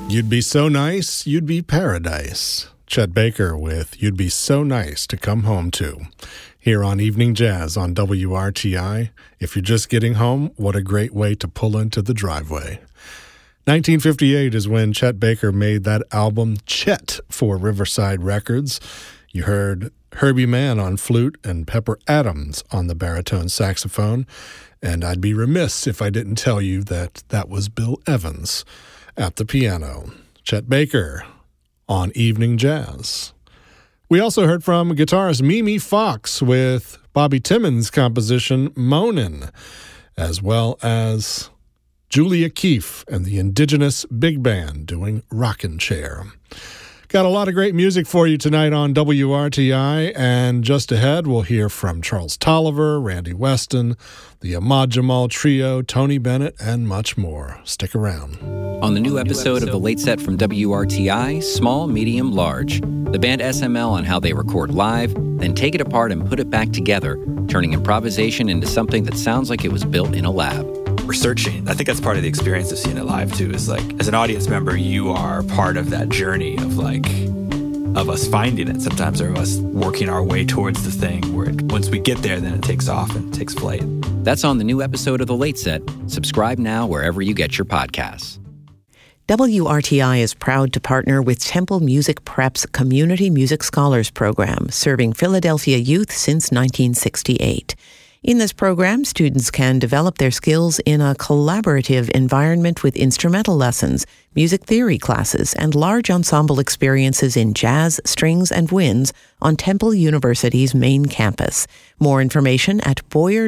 You'd Be So Nice, You'd Be Paradise. Chet Baker with You'd Be So Nice to Come Home To. Here on Evening Jazz on WRTI. If you're just getting home, what a great way to pull into the driveway. 1958 is when Chet Baker made that album Chet for Riverside Records. You heard Herbie Mann on flute and Pepper Adams on the baritone saxophone. And I'd be remiss if I didn't tell you that that was Bill Evans at the piano. Chet Baker on Evening Jazz. We also heard from guitarist Mimi Fox with Bobby Timmons' composition Moanin', as well as Julia Keefe and the Indigenous Big Band doing Rockin' Chair. Got a lot of great music for you tonight on WRTI, and just ahead we'll hear from Charles Tolliver, Randy Weston, the Ahmad Jamal Trio, Tony Bennett, and much more. Stick around. On the new episode of The Late Set from WRTI, Small, Medium, Large, the band SML on how they record live, then take it apart and put it back together, turning improvisation into something that sounds like it was built in a lab. Researching, I think that's part of the experience of seeing it live too, is like, as an audience member, you are part of that journey of us finding it sometimes, or us working our way towards the thing where once we get there, then it takes off and takes flight. That's on the new episode of The Late Set. Subscribe now wherever you get your podcasts. WRTI is proud to partner with Temple Music Prep's Community Music Scholars Program, serving Philadelphia youth since 1968. In this program, students can develop their skills in a collaborative environment with instrumental lessons, music theory classes, and large ensemble experiences in jazz, strings, and winds on Temple University's main campus. More information at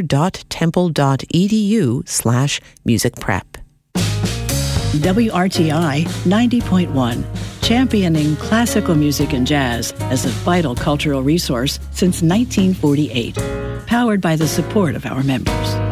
boyer.temple.edu/musicprep. WRTI 90.1, championing classical music and jazz as a vital cultural resource since 1948, powered by the support of our members.